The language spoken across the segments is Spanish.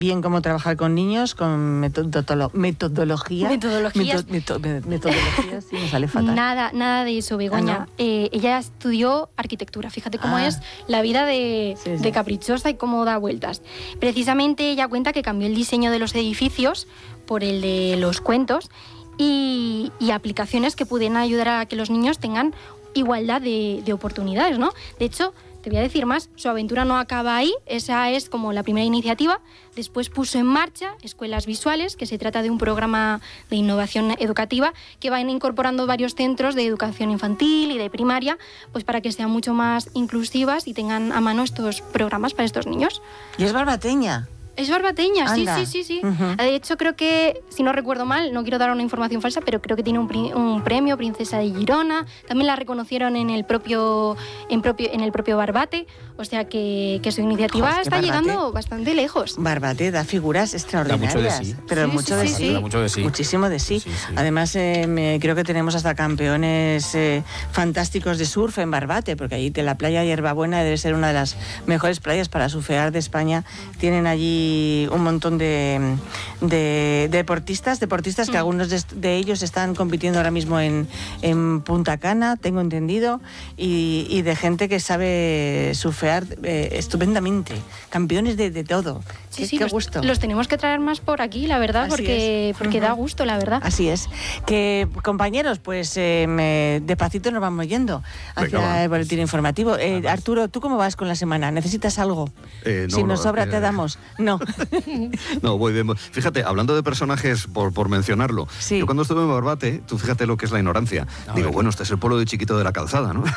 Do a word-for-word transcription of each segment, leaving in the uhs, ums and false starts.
bien cómo trabajar con niños, con metodolo- metodología. Metodologías. Meto- meto- metodologías, sí, me sale fatal. Nada, nada de eso, Begoña. ¿Ah, no? eh, ella estudió arquitectura. Fíjate cómo Ah. es la vida de, Sí, sí. de caprichosa y cómo da vueltas. Precisamente ella cuenta que cambió el diseño de los edificios por el de los cuentos y, y aplicaciones que pueden ayudar a que los niños tengan igualdad de, de oportunidades, ¿no? De hecho, te voy a decir más, su aventura no acaba ahí, esa es como la primera iniciativa. Después puso en marcha Escuelas Visuales, que se trata de un programa de innovación educativa que van incorporando varios centros de educación infantil y de primaria, pues para que sean mucho más inclusivas y tengan a mano estos programas para estos niños. Y es barbateña. Es barbateña, sí, Anda. sí, sí, sí. Ujú. De hecho, creo que, si no recuerdo mal, no quiero dar una información falsa, pero creo que tiene un, pri- un premio Princesa de Girona. También la reconocieron en el propio, en propio, en el propio Barbate. O sea que, que su iniciativa Jo, es que está Barbate- llegando bastante lejos. Barbate da figuras extraordinarias. Da mucho de sí. Pero Sí, mucho sí, de sí, sí. sí. Da mucho de sí. Muchísimo de sí. Sí, sí. Además, eh, me- creo que tenemos hasta campeones eh, fantásticos de surf en Barbate, porque allí de la playa Hierbabuena debe ser una de las mejores playas para surfear de España. Tienen allí un montón de, de deportistas, deportistas que Mm. algunos de, est- de ellos están compitiendo ahora mismo en, en Punta Cana, tengo entendido, y, y de gente que sabe surfear eh, estupendamente. Campeones de, de todo. Sí, qué, sí, qué los, gusto. los tenemos que traer más por aquí, la verdad, Así porque, es. porque Ujú. da gusto, la verdad. Así es. Que, compañeros, pues eh, me- despacito nos vamos yendo hacia Venga, va. el boletín informativo. Eh, Arturo, ¿tú cómo vas con la semana? ¿Necesitas algo? Eh, no, si no, nos sobra, eh, te damos. No. No, voy bien. Fíjate, hablando de personajes, por, por mencionarlo, Sí. yo cuando estuve en Barbate, tú fíjate lo que es la ignorancia. A Digo, ver. bueno, este es el pueblo de Chiquito de la Calzada, ¿no?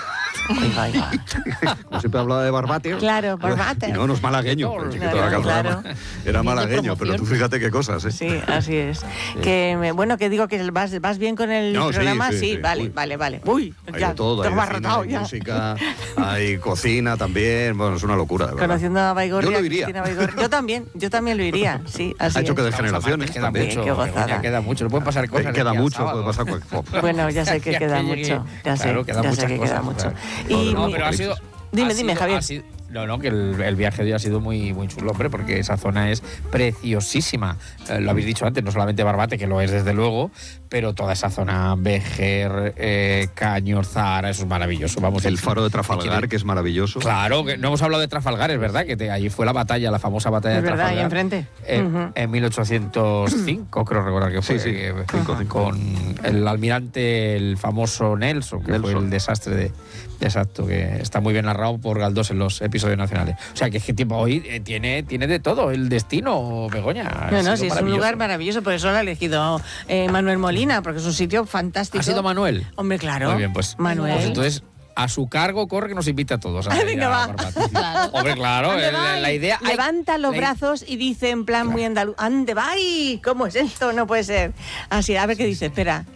Como siempre hablaba de Barbate. Claro, Barbate. Y no, no es malagueño, el Chiquito Claro, de la Calzada. claro. ¿no? Era malagueño, pero tú fíjate qué cosas, ¿eh? Sí, así es. Que me- bueno, que digo que vas, vas bien con el No, sí, programa. sí, sí. vale, Uy. vale, vale. Uy, Hay ya, de todo, te hay, has de cine, barrotado hay ya. música, hay cocina también, bueno, es una locura, de verdad. Conociendo a Baigorria, Yo lo iría. Cristina Baigorria. Yo también, yo también lo iría, sí, así Ha hecho es. que de Estamos generaciones aparte, queda también. mucho, Qué gozada. Begoña, queda mucho, no pueden pasar cosas. Eh, de queda aquí al mucho, sábado. puede pasar cualquier... Bueno, ya sé que Ya queda llegue- mucho. Ya sé, claro, quedan ya sé muchas que cosas, queda mucho. claro. Y No, mi- pero ha sido... Dime, ha dime, sido- Javier. ha sido- no, no, que el, el viaje de hoy ha sido muy, muy chulo, hombre, porque esa zona es preciosísima. Eh, lo habéis dicho antes, no solamente Barbate, que lo es desde luego, pero toda esa zona, Béjar, eh, Cañor, Zahara, eso es maravilloso. Vamos, El si- faro de si Trafalgar, quieres- que es maravilloso. Claro, que no hemos hablado de Trafalgar, es verdad, que te- allí fue la batalla, la famosa batalla Es de verdad, ahí Trafalgar. enfrente. En, Ujú. en mil ochocientos cinco, creo recordar que fue. Sí, sí, que- cinco, cinco. Con el almirante, el famoso Nelson, que fue Nelson. el desastre de. Exacto, que está muy bien narrado por Galdós en los episodios nacionales. O sea, que es que tipo, hoy eh, tiene, tiene de todo, el destino, Begoña. ha No, no, sido sí, es un maravilloso. lugar maravilloso, por eso lo ha elegido eh, Manuel Molina, porque es un sitio fantástico. ¿Ha sido Manuel? Hombre, claro. Muy bien, pues. Manuel. Pues entonces, a su cargo corre que nos invita a todos. A Ah, ir venga, a va. Barbate. Claro. Hombre, claro, ¿Ande la, vai? la idea. hay- Levanta los la- brazos y dice en plan muy andaluz, ¡ande vai! ¿Cómo es esto? No puede ser. Así, a ver qué dice, espera.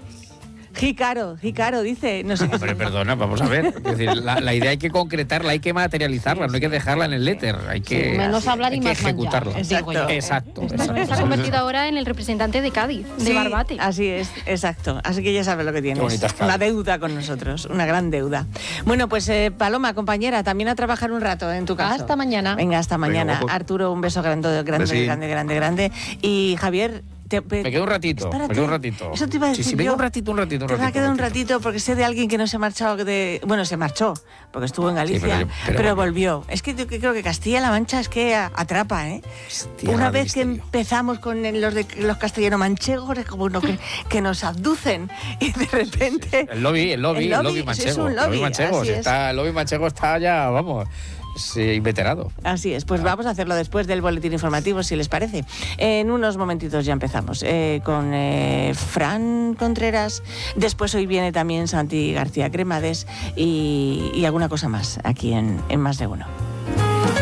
Jícaro, Jícaro dice, no sé qué. Hombre, perdona, vamos a ver. Es decir, la, la idea hay que concretarla, hay que materializarla, no hay que dejarla en el éter, hay que, Menos hablar y hay que más ejecutarla. manjar, Exacto. digo yo. Exacto, Se exacto. ha convertido ahora en el representante de Cádiz, de Sí, Barbate. así es, exacto. Así que ya sabes lo que tienes. bonitas caras. Una deuda con nosotros, una gran deuda. Bueno, pues eh, Paloma, compañera, también a trabajar un rato en tu casa. Hasta mañana. Venga, hasta Venga, mañana. guapo. Arturo, un beso grande, grande, Besín. grande, grande, grande. Y Javier... Te, Me quedo un ratito, Espérate. me quedo un ratito. Eso te iba a decir Sí, sí, me yo. quedo un ratito, un ratito, un Te va a ratito, quedar un un ratito. ratito porque sé de alguien que no se ha marchado de... Bueno, se marchó, porque estuvo en Galicia, pero yo- pero, pero volvió. Es que yo que creo que Castilla-La Mancha es que a- atrapa, ¿eh? Tierra Una de vez que misterio. empezamos con el- los, de, los castellano-manchegos, es como uno que, que nos abducen y de repente... El lobby, el lobby, El el lobby, lobby es manchego. un el lobby, manchego, así si es. está, el lobby manchego está ya, vamos, sí, inveterado. Así es, pues vamos a hacerlo después del boletín informativo, si les parece. En unos momentitos ya empezamos eh, con eh, Fran Contreras. Después hoy viene también Santi García Cremades y, y alguna cosa más aquí en, en Más de Uno.